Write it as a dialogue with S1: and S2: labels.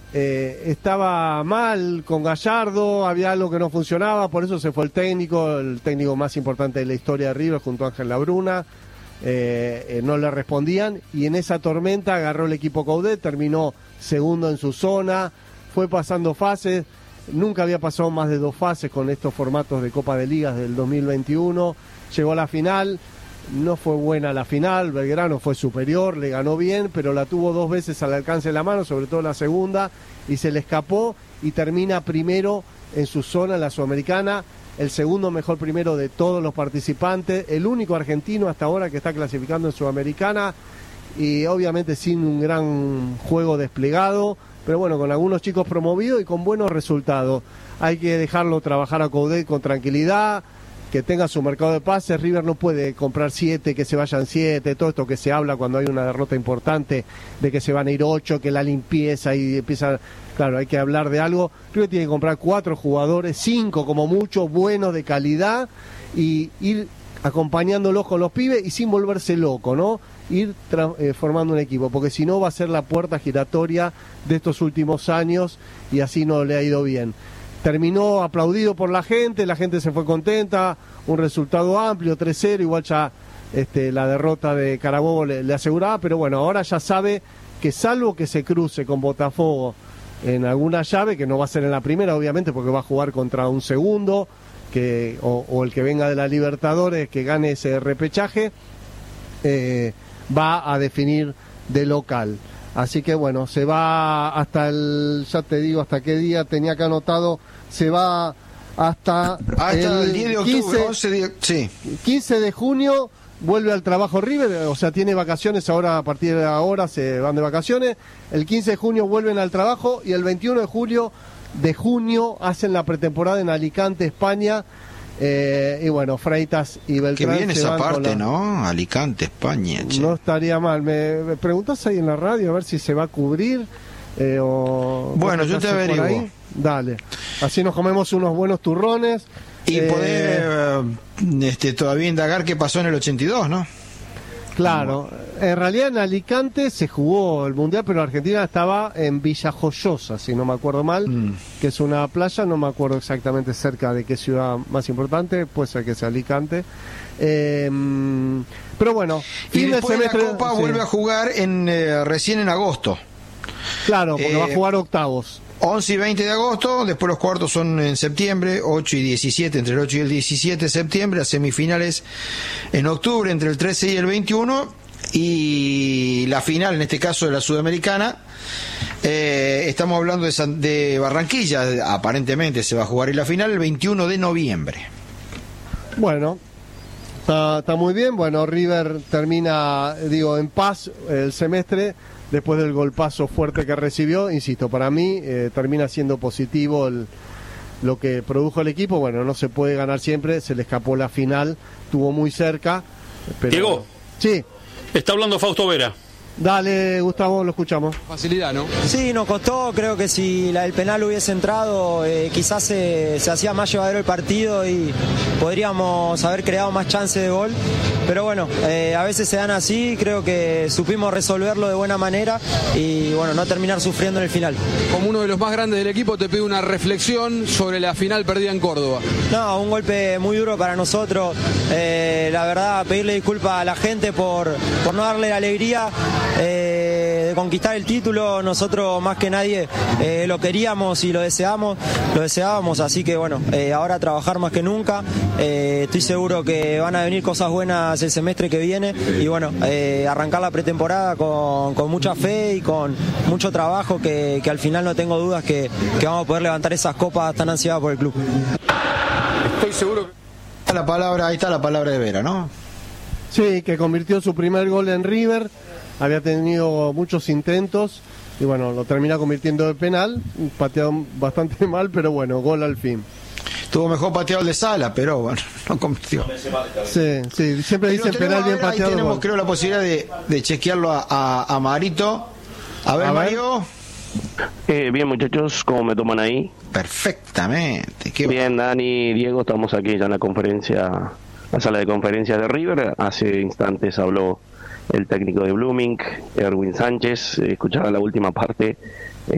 S1: estaba mal con Gallardo, había algo que no funcionaba, por eso se fue el técnico más importante de la historia de River junto a Ángel Labruna. No le respondían y en esa tormenta agarró el equipo Coudet, terminó segundo en su zona, fue pasando fases, nunca había pasado más de 2 fases con estos formatos de Copa de Ligas del 2021, llegó a la final, no fue buena la final, Belgrano fue superior, le ganó bien, pero la tuvo 2 veces al alcance de la mano, sobre todo la segunda, y se le escapó y termina primero en su zona, en la Sudamericana, el segundo mejor primero de todos los participantes, el único argentino hasta ahora que está clasificando en Sudamericana, y obviamente sin un gran juego desplegado, pero bueno, con algunos chicos promovidos y con buenos resultados. Hay que dejarlo trabajar a Coudet con tranquilidad, que tenga su mercado de pases. River no puede comprar 7, que se vayan 7, todo esto que se habla cuando hay una derrota importante, de que se van a ir 8, que la limpieza y empieza, claro, hay que hablar de algo. River tiene que comprar 4 jugadores, 5 como mucho, buenos, de calidad, y ir acompañándolos con los pibes y sin volverse loco, ¿no? Ir formando un equipo, porque si no va a ser la puerta giratoria de estos últimos años y así no le ha ido bien. Terminó aplaudido por la gente se fue contenta, un resultado amplio, 3-0, igual ya la derrota de Carabobo le aseguraba, pero bueno, ahora ya sabe que salvo que se cruce con Botafogo en alguna llave, que no va a ser en la primera obviamente porque va a jugar contra un segundo, o el que venga de la Libertadores, que gane ese repechaje, va a definir de local. Así que bueno, se va hasta ya te digo hasta qué día tenía que anotado, se va hasta
S2: el 10 de octubre,
S1: 15 de junio vuelve al trabajo River, o sea, tiene vacaciones ahora, a partir de ahora se van de vacaciones, el 15 de junio vuelven al trabajo y el 21 de junio hacen la pretemporada en Alicante, España. Y bueno, Freitas y Beltrán.
S2: Que bien esa parte, ¿no? Alicante, España. Che.
S1: No estaría mal. ¿Me preguntás ahí en la radio a ver si se va a cubrir?
S2: Bueno, yo te averiguo.
S1: Dale. Así nos comemos unos buenos turrones.
S2: Y poder todavía indagar qué pasó en el 82, ¿no?
S1: Claro, en realidad en Alicante se jugó el Mundial, pero Argentina estaba en Villa Joyosa, si no me acuerdo mal, que es una playa, no me acuerdo exactamente cerca de qué ciudad más importante, puede ser que sea Alicante. Pero bueno,
S2: y después la Copa vuelve a jugar recién en agosto.
S1: Claro, porque va a jugar octavos.
S2: 11 y 20 de agosto, después los cuartos son en septiembre, 8 y 17, entre el 8 y el 17 de septiembre, las semifinales en octubre, entre el 13 y el 21, y la final, en este caso de la Sudamericana, estamos hablando de Barranquilla, aparentemente se va a jugar en la final el 21 de noviembre.
S1: Bueno, está muy bien, bueno, River termina, en paz el semestre, después del golpazo fuerte que recibió. Insisto, para mí termina siendo positivo lo que produjo el equipo. Bueno, no se puede ganar siempre, se le escapó la final, estuvo muy cerca, pero...
S3: Diego,
S1: sí,
S3: está hablando Fausto Vera.
S1: Dale, Gustavo, lo escuchamos.
S4: Facilidad, ¿no?
S5: Sí, nos costó, creo que si el penal hubiese entrado, quizás se hacía más llevadero el partido y podríamos haber creado más chances de gol. Pero bueno, a veces se dan así, creo que supimos resolverlo de buena manera y bueno, no terminar sufriendo en el final.
S4: Como uno de los más grandes del equipo, te pido una reflexión sobre la final perdida en Córdoba.
S5: No, un golpe muy duro para nosotros. La verdad, pedirle disculpas a la gente por no darle la alegría de conquistar el título. Nosotros más que nadie lo queríamos y lo deseábamos, así que bueno, ahora trabajar más que nunca. Estoy seguro que van a venir cosas buenas el semestre que viene y bueno, arrancar la pretemporada con mucha fe y con mucho trabajo, que al final no tengo dudas que vamos a poder levantar esas copas tan ansiadas por el club.
S4: Estoy seguro que...
S2: Ahí está la palabra de Vera, ¿no?
S1: Sí, que convirtió su primer gol en River, había tenido muchos intentos y bueno, lo termina convirtiendo de penal, pateado bastante mal, pero bueno, gol al fin.
S2: Tuvo mejor pateado el de Sala, pero bueno, no convirtió.
S1: Sí, siempre dicen penal bien pateado.
S2: Ahí tenemos, creo, la posibilidad de chequearlo a Marito. A ver, Mario.
S6: Bien, muchachos, ¿cómo me toman ahí?
S2: Perfectamente.
S6: Bien, Dani, Diego, estamos aquí ya en la sala de conferencias de River. Hace instantes habló el técnico de Blooming, Erwin Sánchez. Escuchaba la última parte